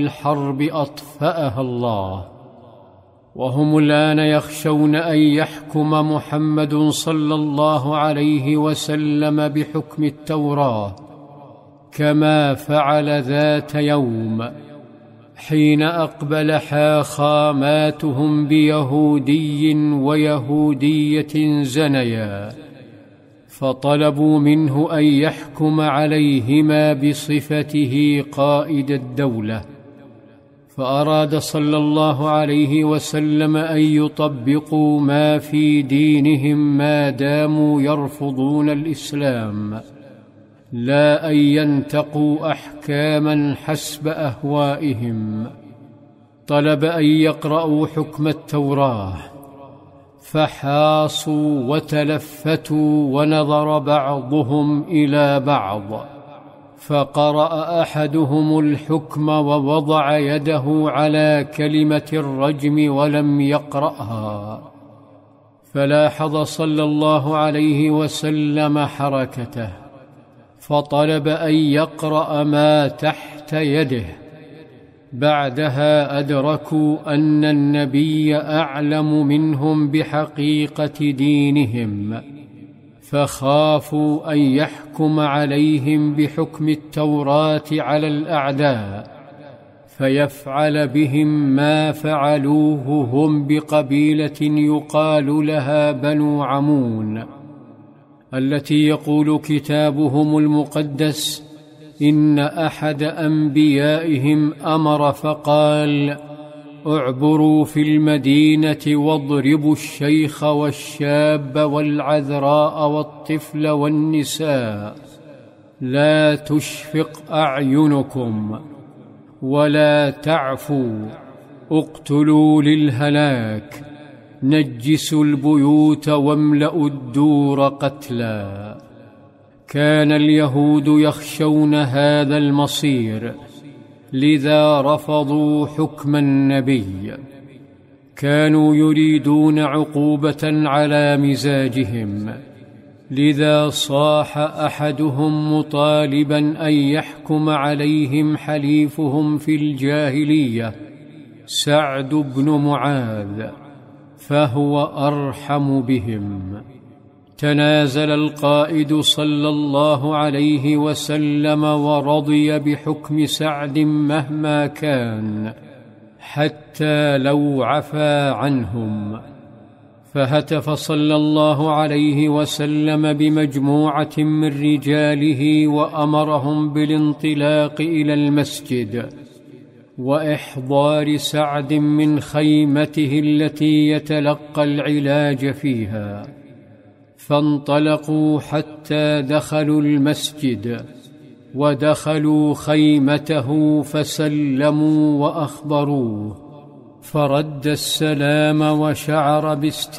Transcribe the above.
الحرب أطفأها الله، وهم الآن يخشون أن يحكم محمد صلى الله عليه وسلم بحكم التوراة، كما فعل ذات يوم حين أقبل حاخاماتهم بيهودي ويهودية زنيا، فطلبوا منه أن يحكم عليهما بصفته قائد الدولة، فأراد صلى الله عليه وسلم أن يطبقوا ما في دينهم ما داموا يرفضون الإسلام، لا أن ينتقوا أحكاما حسب أهوائهم. طلب أن يقرأوا حكم التوراة، فحاصوا وتلفتوا ونظر بعضهم إلى بعض، فقرأ أحدهم الحكم ووضع يده على كلمة الرجم ولم يقرأها، فلاحظ صلى الله عليه وسلم حركته، فطلب أن يقرأ ما تحت يده. بعدها أدركوا أن النبي أعلم منهم بحقيقة دينهم، فخافوا أن يحكم عليهم بحكم التوراة على الأعداء، فيفعل بهم ما فعلوه هم بقبيلة يقال لها بنو عمون، التي يقول كتابهم المقدس إن أحد أنبيائهم أمر فقال: اعبروا في المدينة واضربوا الشيخ والشاب والعذراء والطفل والنساء، لا تشفق أعينكم ولا تعفوا، اقتلوا للهلاك، نجسوا البيوت واملأوا الدور قتلا. كان اليهود يخشون هذا المصير، لذا رفضوا حكم النبي. كانوا يريدون عقوبة على مزاجهم، لذا صاح أحدهم مطالبا أن يحكم عليهم حليفهم في الجاهلية سعد بن معاذ، فهو أرحم بهم. تنازل القائد صلى الله عليه وسلم ورضي بحكم سعد مهما كان، حتى لو عفا عنهم. فهتف صلى الله عليه وسلم بمجموعة من رجاله وأمرهم بالانطلاق إلى المسجد وإحضار سعد من خيمته التي يتلقى العلاج فيها. فانطلقوا حتى دخلوا المسجد ودخلوا خيمته فسلموا وأخبروه، فرد السلام وشعر